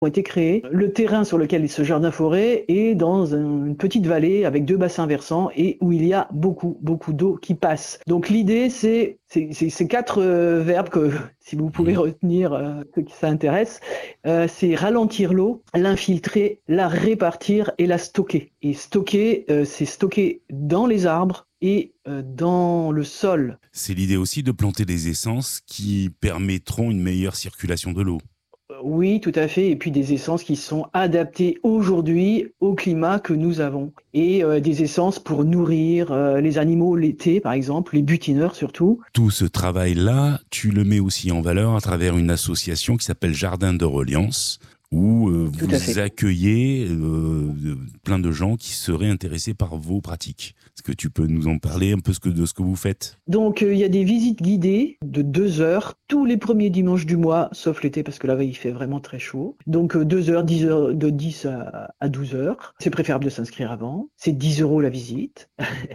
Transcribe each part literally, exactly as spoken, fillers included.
ont été créés. Le terrain sur lequel est ce jardin-forêt est dans un, une petite vallée avec deux bassins versants et où il y a beaucoup, beaucoup d'eau qui passe. Donc l'idée, c'est ces quatre euh, verbes que, si vous pouvez retenir, euh, ceux qui s'intéressent, euh, c'est ralentir l'eau, l'infiltrer, la répartir et la stocker. Et stocker, euh, c'est stocker dans les arbres et euh, dans le sol. C'est l'idée aussi de planter des essences qui permettront une meilleure circulation de l'eau. Oui, tout à fait. Et puis des essences qui sont adaptées aujourd'hui au climat que nous avons. Et euh, des essences pour nourrir euh, les animaux l'été, par exemple, les butineurs surtout. Tout ce travail-là, tu le mets aussi en valeur à travers une association qui s'appelle Jardin de Reliance, où euh, vous accueillez euh, plein de gens qui seraient intéressés par vos pratiques. Est-ce que tu peux nous en parler un peu de ce que vous faites ? Donc, il euh, y a des visites guidées de deux heures tous les premiers dimanches du mois, sauf l'été parce que là, il fait vraiment très chaud. Donc, euh, deux heures, dix heures, de dix à douze heures. C'est préférable de s'inscrire avant. C'est dix euros la visite.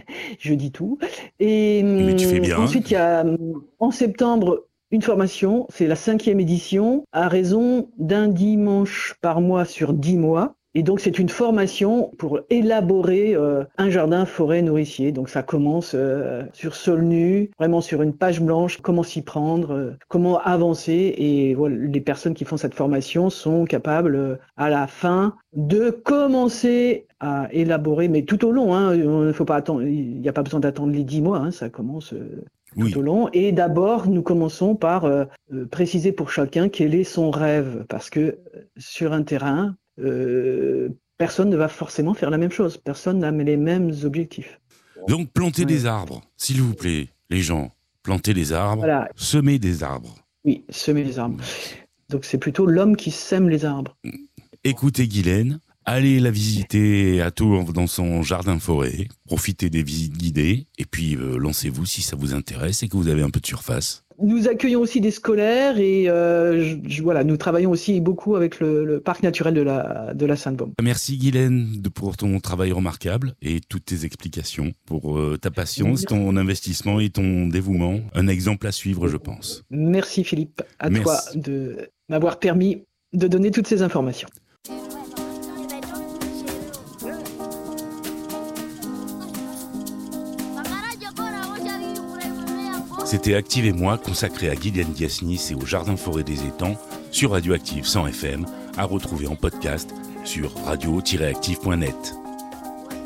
Je dis tout. Et Mais tu fais bien. Ensuite, il y a en septembre une formation, c'est la cinquième édition, à raison d'un dimanche par mois sur dix mois. Et donc, c'est une formation pour élaborer euh, un jardin forêt nourricier. Donc, ça commence euh, sur sol nu, vraiment sur une page blanche, comment s'y prendre, euh, comment avancer. Et voilà, les personnes qui font cette formation sont capables, euh, à la fin, de commencer à élaborer, mais tout au long. Hein, il ne faut pas attendre, il n'y a pas besoin d'attendre les dix mois. Hein, ça commence euh, tout oui. au long. Et d'abord, nous commençons par euh, préciser pour chacun quel est son rêve, parce que euh, sur un terrain, Euh, personne ne va forcément faire la même chose. Personne n'a les mêmes objectifs. Donc, plantez ouais. des arbres, s'il vous plaît, les gens. Plantez des arbres, voilà. Semez des arbres. Oui, semer des arbres. Donc, c'est plutôt l'homme qui sème les arbres. Écoutez Guylaine, allez la visiter à Tours dans son jardin-forêt. Profitez des visites guidées. Et puis, euh, lancez-vous si ça vous intéresse et que vous avez un peu de surface. Nous accueillons aussi des scolaires et euh, je, voilà, nous travaillons aussi beaucoup avec le, le parc naturel de la, de la Sainte-Baume. Merci Guylaine de, pour ton travail remarquable et toutes tes explications, pour euh, ta patience, Merci. ton investissement et ton dévouement. Un exemple à suivre, je pense. Merci Philippe, à Merci. toi de m'avoir permis de donner toutes ces informations. C'était Active et moi, consacré à Guylaine Diasnis et au Jardin Forêt des Étangs, sur Radioactive cent F M, à retrouver en podcast sur radio tiret active point net.